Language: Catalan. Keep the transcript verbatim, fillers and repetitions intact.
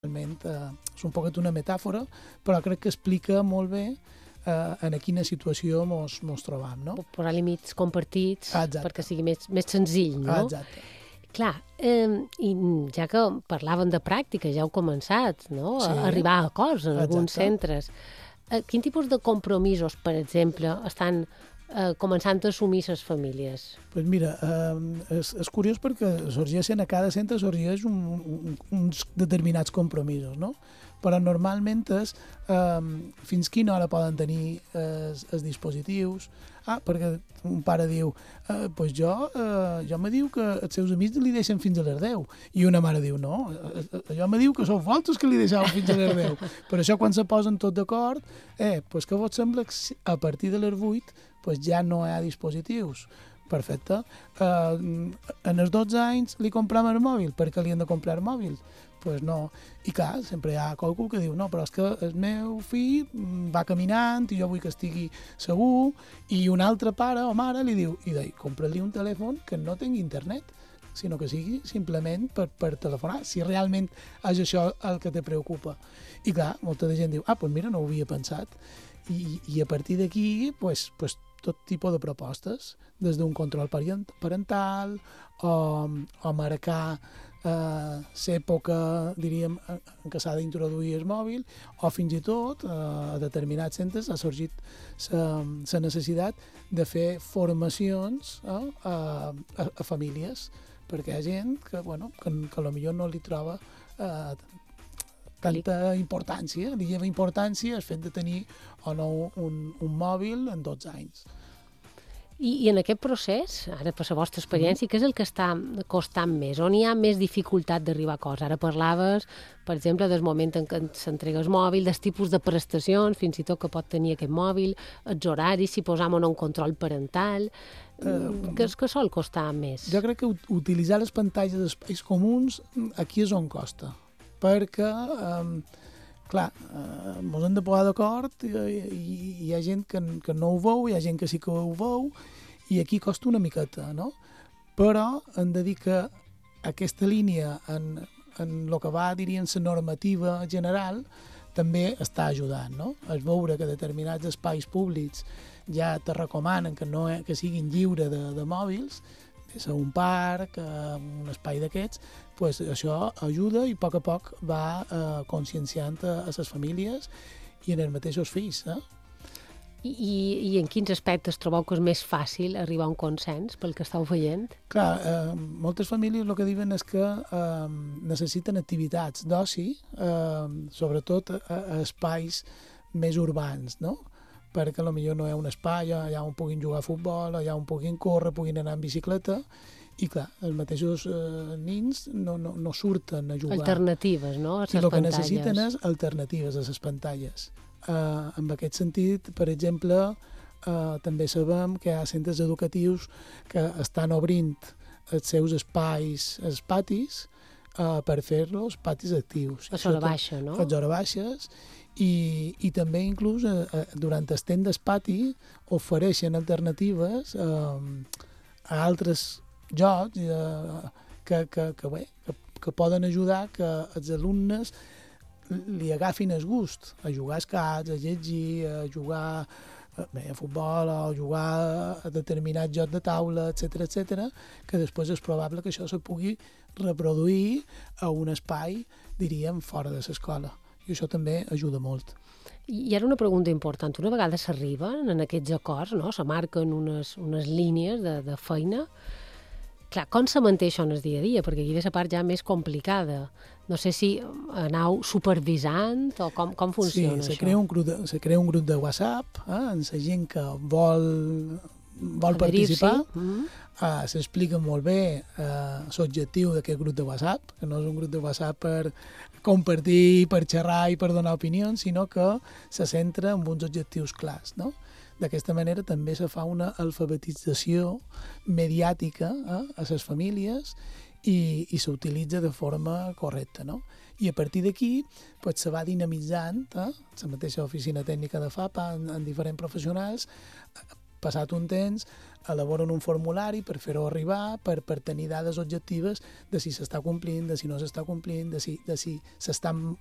realment eh, és un poquet una metàfora, però crec que explica molt bé eh, en quina situació mos, mos trobam, no? Posar límits compartits Exacte. perquè sigui més, més senzill, no? Exacte. Clar, eh, i ja que parlaven de pràctica, ja heu començat, no? Sí. A arribar a acords en alguns Exacte. centres. Eh, quin tipus de compromisos, per exemple, estan eh, començant a assumir les famílies? Pues mira, eh, és, és curiós perquè sorgeixen a cada centre sorgeix un, un, uns determinats compromisos, no? Però normalment és eh, fins quina hora poden tenir els, els dispositius. Ah, perquè un pare diu, eh, pues jo, eh, jo me diu que els seus amics li deixen fins a les deu. I una mare diu, no, eh, jo me diu que sou vosaltres que li deixeu fins a les deu. Per això quan se posen tot d'acord, eh, pues que vos sembla que a partir de les vuit pues ja no hi ha dispositius. Perfecte. Uh, en els dotze anys li comprem el mòbil, perquè li han de comprar el mòbil? Pues no. I clar, sempre hi ha qualcú que diu no, però és que el meu fill va caminant i jo vull que estigui segur, i un altre pare o mare li diu, i deia, compra-li un telèfon que no tingui internet, sinó que sigui simplement per, per telefonar, si realment és això el que te preocupa. I clar, molta de gent diu, ah, doncs mira, no ho havia pensat. I, i a partir d'aquí, pues, pues, tot tipus de propostes, des d'un control parental o, o marcar eh, l'època, diríem, en què s'ha d'introduir el mòbil, o fins i tot eh, a determinats centres ha sorgit la necessitat de fer formacions eh, a, a, a famílies, perquè hi ha gent que, bueno, que, que potser no li troba eh, tanta importància, li lleva importància el fet de tenir o no un, un mòbil en dotze anys. I, I en aquest procés, ara per la vostra experiència, què és el que està costant més? On hi ha més dificultat d'arribar a acords? Ara parlaves, per exemple, del moment en què s'entrega el mòbil, dels tipus de prestacions, fins i tot que pot tenir aquest mòbil, els horaris, si posam o no un control parental. Uh, què és que sol costar més? Jo crec que utilitzar les pantalles d'espais comuns aquí és on costa, perquè, eh, clar, eh, ens hem de posar d'acord i, i, i hi ha gent que, que no ho veu, hi ha gent que sí que ho veu, i aquí costa una miqueta, no? Però hem de dir que aquesta línia en, en el que va, diríem, la normativa general, també està ajudant, no? És veure que determinats espais públics ja te recomanen que, no, que siguin lliures de, de mòbils, és a un parc, a un espai d'aquests, pues això ajuda i a poc a poc va eh, conscienciant a, a les famílies i en els mateixos fills. Eh? I, I en quins aspectes trobeu que és més fàcil arribar a un consens pel que estàu veient? Clar, eh, moltes famílies el que diuen és que eh, necessiten activitats d'oci, eh, sobretot a, a espais més urbans, no? Perquè potser no hi ha un espai allà on puguin jugar a futbol, allà on puguin córrer, puguin anar en bicicleta, i clar, els mateixos eh, nins no, no, no surten a jugar. Alternatives, no? A les I el que pantalles. necessiten és alternatives a les pantalles. Eh, en aquest sentit, per exemple, eh, també sabem que hi ha centres educatius que estan obrint els seus espais, els patis, eh, per fer-los patis actius. A l'hora baixa, no? A l'hora baixes, i, i també inclús eh, durant el temps del pati ofereixen alternatives eh, a altres jocs eh, que, que, que, bé, que, que poden ajudar que els alumnes li agafin el gust a jugar a escacs, a llegir, a jugar bé, a futbol o a jugar a determinats jocs de taula, etcètera, etcètera, que després és probable que això se pugui reproduir a un espai, diríem, fora de l'escola. I això també ajuda molt. I ara una pregunta important. Una vegada s'arriben en aquests acords, no? Se marquen unes, unes línies de, de feina. Clar, com se manté això en el dia a dia? Perquè aquí ve la part ja més complicada. No sé si anau supervisant o com, com funciona sí, això. Sí, se crea un grup de, se crea un grup de WhatsApp eh, amb la gent que vol, vol participar. Mm-hmm. Uh, s'explica molt bé uh, l'objectiu d'aquest grup de WhatsApp, que no és un grup de WhatsApp per compartir, per xerrar i per donar opinions, sinó que se centra en uns objectius clars, no? D'aquesta manera també se fa una alfabetització mediàtica eh, a les famílies i, i s'utilitza de forma correcta, no? I a partir d'aquí pues, se va dinamitzant eh, la mateixa oficina tècnica de FAPA en, en diferents professionals. Passat un temps, elaboren un formulari per fer-ho arribar, per, per tenir dades objectives de si s'està complint, de si no s'està complint, de si, de si s'estan